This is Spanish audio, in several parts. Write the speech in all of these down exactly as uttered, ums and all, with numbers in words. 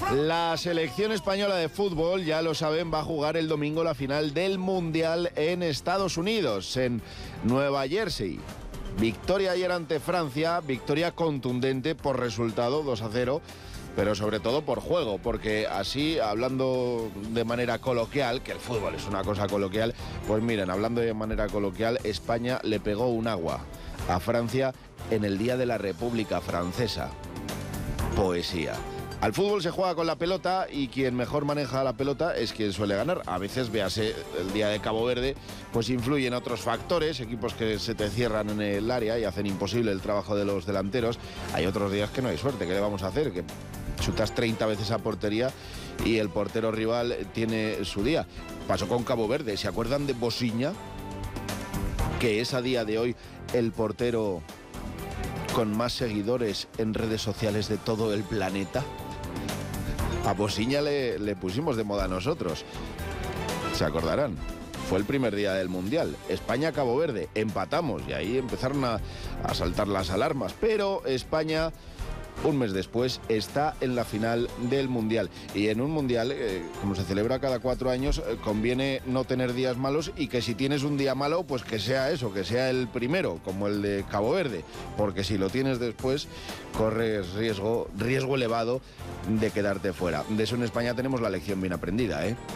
La selección española de fútbol, ya lo saben, va a jugar el domingo la final del Mundial en Estados Unidos, en Nueva Jersey. Victoria ayer ante Francia, victoria contundente por resultado, dos a cero, pero sobre todo por juego, porque así, hablando de manera coloquial, que el fútbol es una cosa coloquial, pues miren, hablando de manera coloquial, España le pegó un agua a Francia en el Día de la República Francesa. Poesía. Al fútbol se juega con la pelota y quien mejor maneja la pelota es quien suele ganar. A veces, véase, el día de Cabo Verde, pues influyen otros factores, equipos que se te cierran en el área y hacen imposible el trabajo de los delanteros. Hay otros días que no hay suerte, ¿qué le vamos a hacer? Que chutas treinta veces a portería y el portero rival tiene su día. Pasó con Cabo Verde, ¿se acuerdan de Bosiña? Que es a día de hoy el portero con más seguidores en redes sociales de todo el planeta. A Bosiña le, le pusimos de moda nosotros. ¿Se acordarán? Fue el primer día del Mundial. España-Cabo Verde. Empatamos y ahí empezaron a, a saltar las alarmas. Pero España, un mes después, está en la final del Mundial. Y en un Mundial, eh, como se celebra cada cuatro años, eh, conviene no tener días malos y que si tienes un día malo, pues que sea eso, que sea el primero, como el de Cabo Verde. Porque si lo tienes después, corres riesgo, riesgo elevado de quedarte fuera. De eso en España tenemos la lección bien aprendida, ¿eh?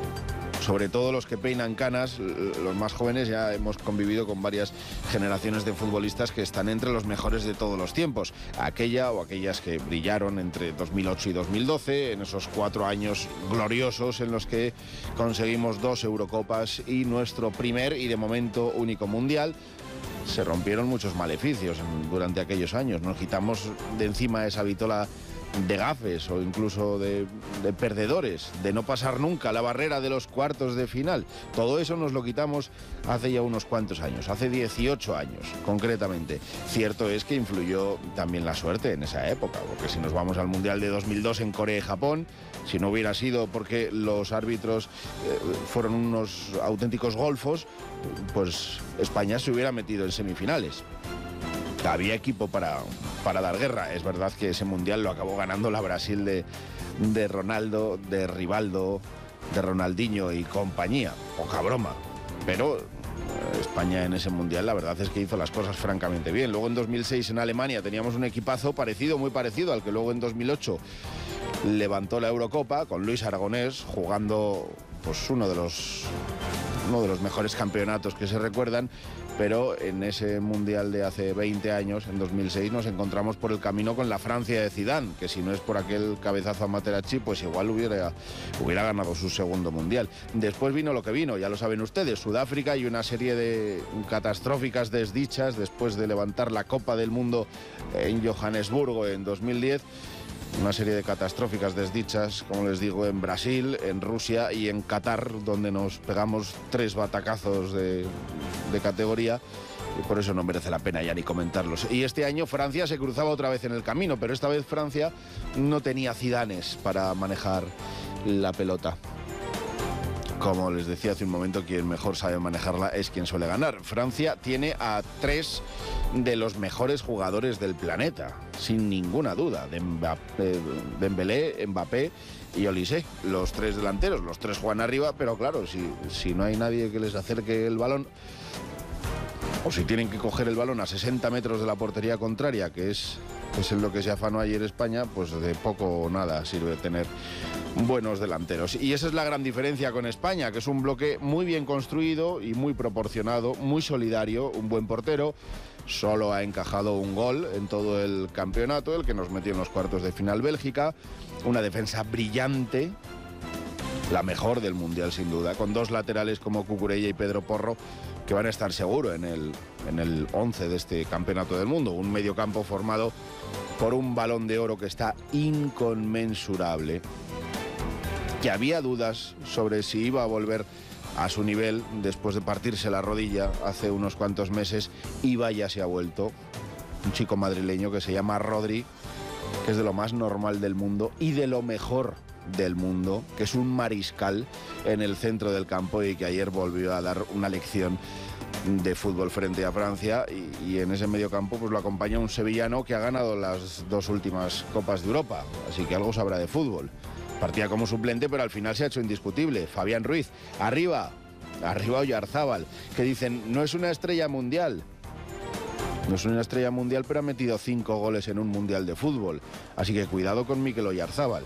Sobre todo los que peinan canas, los más jóvenes, ya hemos convivido con varias generaciones de futbolistas que están entre los mejores de todos los tiempos. Aquella o aquellas que brillaron entre dos mil ocho y dos mil doce, en esos cuatro años gloriosos en los que conseguimos dos Eurocopas y nuestro primer y de momento único Mundial. Se rompieron muchos maleficios durante aquellos años. Nos quitamos de encima esa vitola de gafes o incluso de, de perdedores, de no pasar nunca la barrera de los cuartos de final. Todo eso nos lo quitamos hace ya unos cuantos años, hace dieciocho años concretamente. Cierto es que influyó también la suerte en esa época, porque si nos vamos al Mundial de dos mil dos en Corea y Japón, si no hubiera sido porque los árbitros eh, fueron unos auténticos golfos, pues España se hubiera metido en semifinales. Había equipo para, para dar guerra. Es verdad que ese Mundial lo acabó ganando la Brasil de, de Ronaldo, de Rivaldo, de Ronaldinho y compañía. Poca broma. Pero España en ese Mundial la verdad es que hizo las cosas francamente bien. Luego en dos mil seis en Alemania teníamos un equipazo parecido, muy parecido al que luego en dos mil ocho levantó la Eurocopa con Luis Aragonés jugando pues uno de los... uno de los mejores campeonatos que se recuerdan, pero en ese Mundial de hace veinte años, en dos mil seis, nos encontramos por el camino con la Francia de Zidane, que si no es por aquel cabezazo a Materazzi, pues igual hubiera, hubiera ganado su segundo Mundial. Después vino lo que vino, ya lo saben ustedes, Sudáfrica y una serie de catastróficas desdichas después de levantar la Copa del Mundo en Johannesburgo en dos mil diez. Una serie de catastróficas desdichas, como les digo, en Brasil, en Rusia y en Qatar, donde nos pegamos tres batacazos de, de categoría, y por eso no merece la pena ya ni comentarlos. Y este año Francia se cruzaba otra vez en el camino, pero esta vez Francia no tenía Zidanes para manejar la pelota. Como les decía hace un momento, quien mejor sabe manejarla es quien suele ganar. Francia tiene a tres de los mejores jugadores del planeta, sin ninguna duda. Dembélé, Dembélé, Mbappé y Olise, los tres delanteros. Los tres juegan arriba, pero claro, si, si no hay nadie que les acerque el balón, o si tienen que coger el balón a sesenta metros de la portería contraria, que es, que es en lo que se afanó ayer España, pues de poco o nada sirve tener buenos delanteros. Y esa es la gran diferencia con España, que es un bloque muy bien construido y muy proporcionado, muy solidario, un buen portero. Solo ha encajado un gol en todo el campeonato, el que nos metió en los cuartos de final Bélgica. Una defensa brillante, la mejor del Mundial sin duda, con dos laterales como Cucurella y Pedro Porro, que van a estar seguro en el, en el once de este campeonato del mundo. Un mediocampo formado por un Balón de Oro que está inconmensurable, que había dudas sobre si iba a volver a su nivel después de partirse la rodilla hace unos cuantos meses, y vaya se ha vuelto. Un chico madrileño que se llama Rodri, que es de lo más normal del mundo y de lo mejor del mundo, que es un mariscal en el centro del campo y que ayer volvió a dar una lección de fútbol frente a Francia, y, y en ese mediocampo pues lo acompaña un sevillano que ha ganado las dos últimas Copas de Europa, así que algo sabrá de fútbol. Partía como suplente, pero al final se ha hecho indiscutible. Fabián Ruiz, arriba, arriba Oyarzábal, que dicen, no es una estrella mundial. No es una estrella mundial, pero ha metido cinco goles en un mundial de fútbol. Así que cuidado con Mikel Oyarzábal.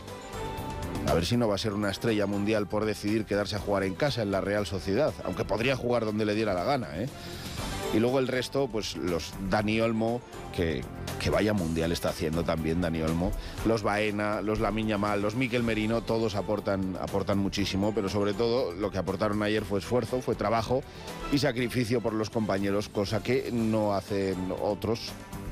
A ver si no va a ser una estrella mundial por decidir quedarse a jugar en casa en la Real Sociedad, aunque podría jugar donde le diera la gana, ¿eh? Y luego el resto, pues los Dani Olmo, que, que vaya mundial está haciendo también Dani Olmo, los Baena, los Lamine Yamal, los Mikel Merino, todos aportan, aportan muchísimo, pero sobre todo lo que aportaron ayer fue esfuerzo, fue trabajo y sacrificio por los compañeros, cosa que no hacen otros,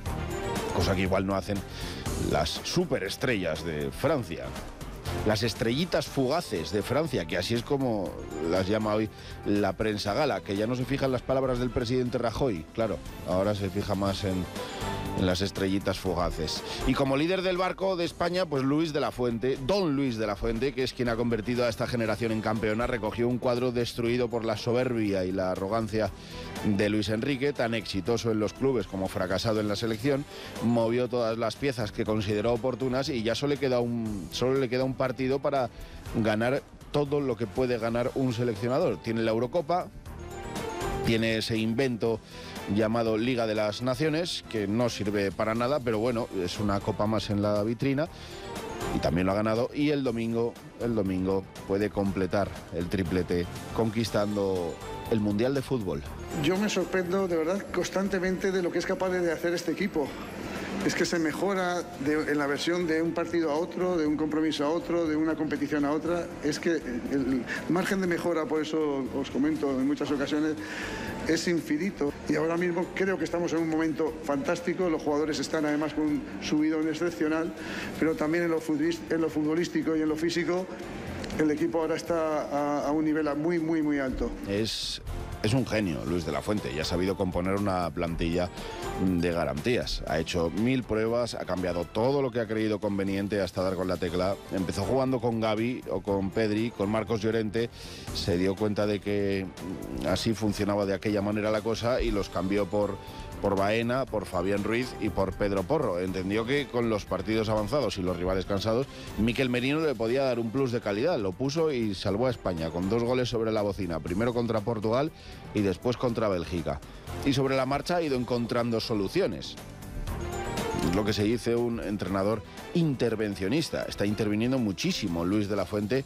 cosa que igual no hacen las superestrellas de Francia. Las estrellitas fugaces de Francia, que así es como las llama hoy la prensa gala, que ya no se fija en las palabras del presidente Rajoy, claro, ahora se fija más en, en las estrellitas fugaces. Y como líder del barco de España, pues Luis de la Fuente, don Luis de la Fuente, que es quien ha convertido a esta generación en campeona, recogió un cuadro destruido por la soberbia y la arrogancia de Luis Enrique, tan exitoso en los clubes como fracasado en la selección, movió todas las piezas que consideró oportunas y ya solo le queda un, solo le queda un partido para ganar todo lo que puede ganar un seleccionador. Tiene la Eurocopa, tiene ese invento llamado Liga de las Naciones, que no sirve para nada, pero bueno, es una copa más en la vitrina, y también lo ha ganado, y el domingo, el domingo puede completar el triplete conquistando el Mundial de Fútbol. Yo me sorprendo de verdad constantemente de lo que es capaz de hacer este equipo. Es que se mejora de, en la versión de un partido a otro, de un compromiso a otro, de una competición a otra. Es que el margen de mejora, por eso os comento en muchas ocasiones, es infinito. Y ahora mismo creo que estamos en un momento fantástico. Los jugadores están además con un subidón excepcional, pero también en lo, en lo futbolístico y en lo físico, el equipo ahora está a, a un nivel muy, muy, muy alto. Es, es un genio Luis de la Fuente y ha sabido componer una plantilla de garantías. Ha hecho mil pruebas, ha cambiado todo lo que ha creído conveniente hasta dar con la tecla. Empezó jugando con Gavi o con Pedri, con Marcos Llorente, se dio cuenta de que así funcionaba de aquella manera la cosa y los cambió por... por Baena, por Fabián Ruiz y por Pedro Porro. Entendió que con los partidos avanzados y los rivales cansados, Mikel Merino le podía dar un plus de calidad. Lo puso y salvó a España con dos goles sobre la bocina, primero contra Portugal y después contra Bélgica. Y sobre la marcha ha ido encontrando soluciones. Es lo que se dice un entrenador intervencionista. Está interviniendo muchísimo Luis de la Fuente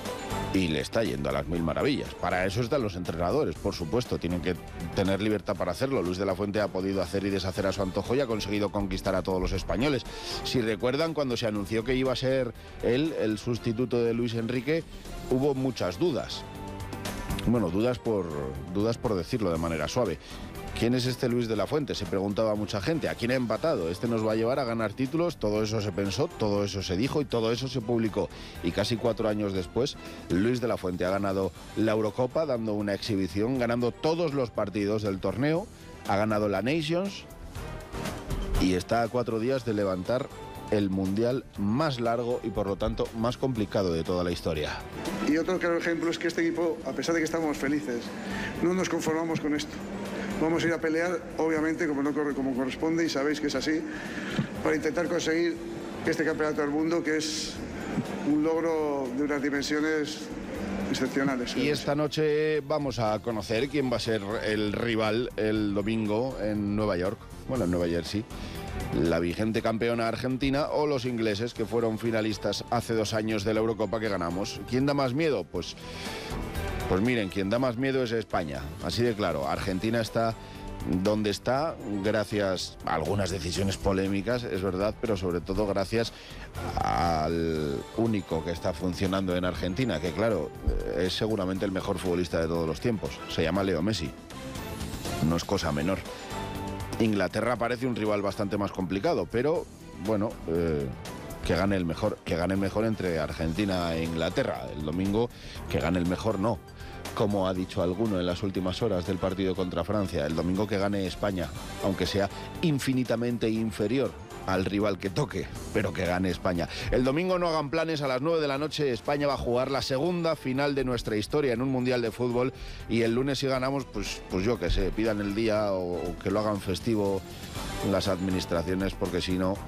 y le está yendo a las mil maravillas. Para eso están los entrenadores, por supuesto, tienen que tener libertad para hacerlo. Luis de la Fuente ha podido hacer y deshacer a su antojo y ha conseguido conquistar a todos los españoles. Si recuerdan, cuando se anunció que iba a ser él el sustituto de Luis Enrique, hubo muchas dudas. Bueno, dudas por, dudas por decirlo de manera suave. ¿Quién es este Luis de la Fuente? Se preguntaba mucha gente. ¿A quién ha empatado? ¿Este nos va a llevar a ganar títulos? Todo eso se pensó, todo eso se dijo y todo eso se publicó. Y casi cuatro años después, Luis de la Fuente ha ganado la Eurocopa, dando una exhibición, ganando todos los partidos del torneo, ha ganado la Nations y está a cuatro días de levantar el mundial más largo y por lo tanto más complicado de toda la historia. Y otro claro ejemplo es que este equipo, a pesar de que estamos felices, no nos conformamos con esto. Vamos a ir a pelear, obviamente, como, no corre, como corresponde, y sabéis que es así, para intentar conseguir este campeonato del mundo, que es un logro de unas dimensiones excepcionales. Y esta noche vamos a conocer quién va a ser el rival el domingo en Nueva York, bueno, en Nueva Jersey. La vigente campeona argentina o los ingleses, que fueron finalistas hace dos años de la Eurocopa que ganamos. ¿Quién da más miedo? Pues... Pues miren, quien da más miedo es España, así de claro. Argentina está donde está gracias a algunas decisiones polémicas, es verdad, pero sobre todo gracias al único que está funcionando en Argentina, que claro, es seguramente el mejor futbolista de todos los tiempos. Se llama Leo Messi. No es cosa menor. Inglaterra parece un rival bastante más complicado, pero bueno... Eh, que gane el mejor, que gane el mejor entre Argentina e Inglaterra. El domingo que gane el mejor no, como ha dicho alguno en las últimas horas del partido contra Francia. El domingo que gane España, aunque sea infinitamente inferior al rival que toque, pero que gane España. El domingo no hagan planes, a las nueve de la noche España va a jugar la segunda final de nuestra historia en un Mundial de Fútbol, y el lunes si ganamos, pues, pues yo qué sé, pidan el día o, o que lo hagan festivo las administraciones, porque si no,